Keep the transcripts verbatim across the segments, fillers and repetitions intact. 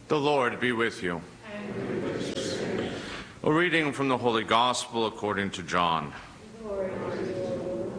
The Lord be with you. And with your spirit. A reading from the Holy Gospel according to John. Glory to you, Lord.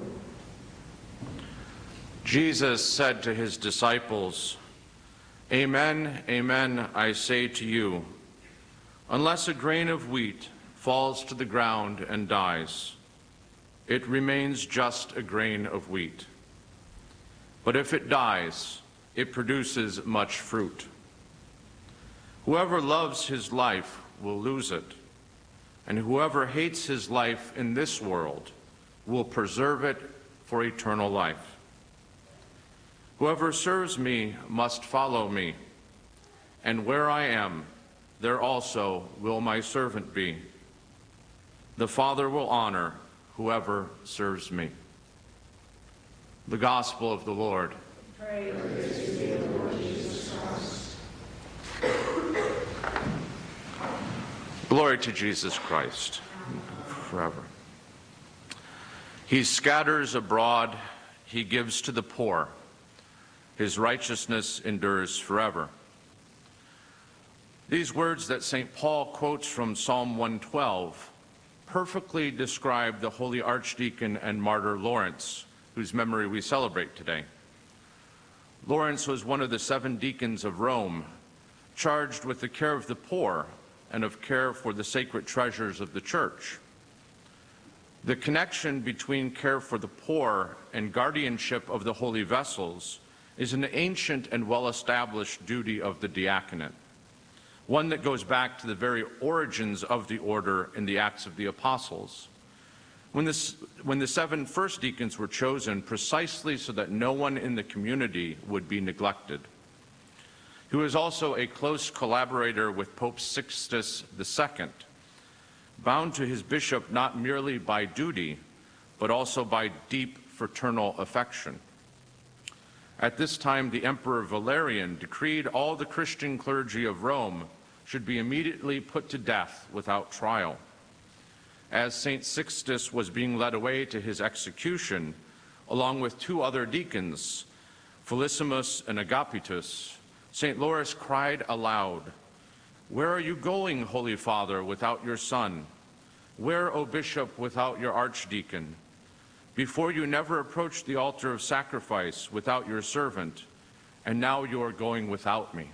Jesus said to his disciples, "Amen, amen, I say to you, unless a grain of wheat falls to the ground and dies, it remains just a grain of wheat. But if it dies, it produces much fruit. Whoever loves his life will lose it, and whoever hates his life in this world will preserve it for eternal life. Whoever serves me must follow me, and where I am, there also will my servant be. The Father will honor whoever serves me." The Gospel of the Lord. Praise to you, Lord Jesus Christ. Glory to Jesus Christ forever. He scatters abroad, he gives to the poor. His righteousness endures forever. These words that Saint Paul quotes from Psalm one twelve perfectly describe the holy archdeacon and martyr Lawrence, whose memory we celebrate today. Lawrence was one of the seven deacons of Rome, charged with the care of the poor and of care for the sacred treasures of the Church. The connection between care for the poor and guardianship of the holy vessels is an ancient and well-established duty of the diaconate, one that goes back to the very origins of the order in the Acts of the Apostles. When, this, when the seven first deacons were chosen precisely so that no one in the community would be neglected. He was also a close collaborator with Pope Sixtus the Second, bound to his bishop not merely by duty, but also by deep fraternal affection. At this time, the Emperor Valerian decreed all the Christian clergy of Rome should be immediately put to death without trial. As Saint Sixtus was being led away to his execution, along with two other deacons, Felicissimus and Agapitus, Saint Lawrence cried aloud, "Where are you going, Holy Father, without your son? Where, O Bishop, without your archdeacon? Before you never approached the altar of sacrifice without your servant, and now you are going without me."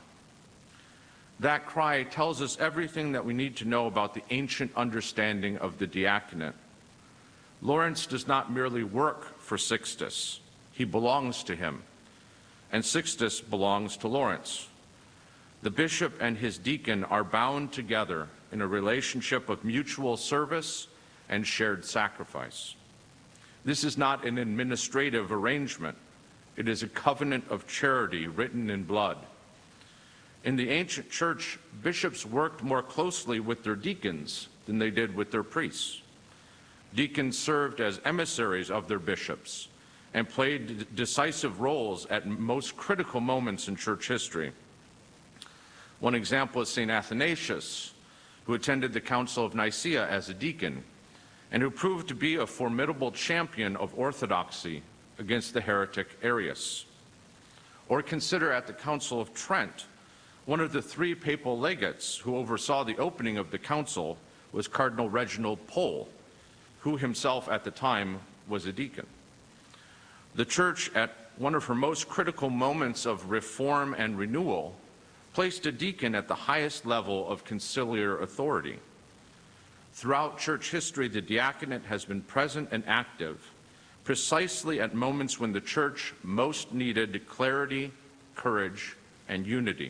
That cry tells us everything that we need to know about the ancient understanding of the diaconate. Lawrence does not merely work for Sixtus, he belongs to him, and Sixtus belongs to Lawrence. The bishop and his deacon are bound together in a relationship of mutual service and shared sacrifice. This is not an administrative arrangement. It is a covenant of charity written in blood. In the ancient church, bishops worked more closely with their deacons than they did with their priests. Deacons served as emissaries of their bishops and played decisive roles at most critical moments in church history. One example is Saint Athanasius, who attended the Council of Nicaea as a deacon and who proved to be a formidable champion of orthodoxy against the heretic Arius. Or consider at the Council of Trent, one of the three papal legates who oversaw the opening of the council was Cardinal Reginald Pole, who himself at the time was a deacon. The Church, at one of her most critical moments of reform and renewal, placed a deacon at the highest level of conciliar authority. Throughout church history, the diaconate has been present and active, precisely at moments when the Church most needed clarity, courage, and unity.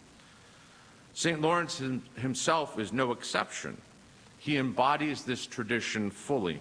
Saint Lawrence himself is no exception. He embodies this tradition fully.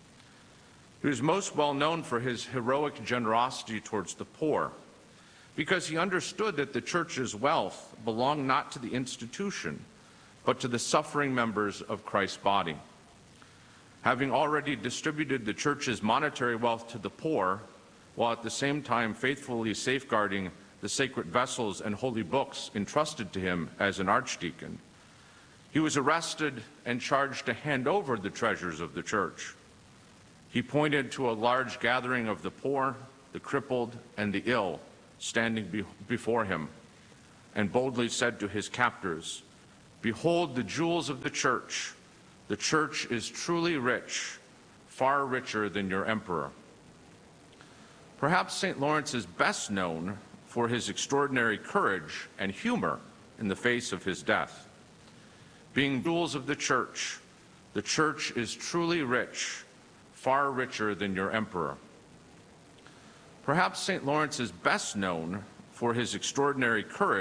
He was most well known for his heroic generosity towards the poor, because he understood that the Church's wealth belonged not to the institution, but to the suffering members of Christ's body. Having already distributed the Church's monetary wealth to the poor, while at the same time faithfully safeguarding the sacred vessels and holy books entrusted to him as an archdeacon, he was arrested and charged to hand over the treasures of the Church. He pointed to a large gathering of the poor, the crippled, and the ill standing be before him. and boldly said to his captors, "Behold the jewels of the church. The church is truly rich, far richer than your emperor." Perhaps Saint Lawrence is best known for his extraordinary courage and humor in the face of his death. Being jewels of the church, the church is truly rich, far richer than your emperor. Perhaps Saint Lawrence is best known for his extraordinary courage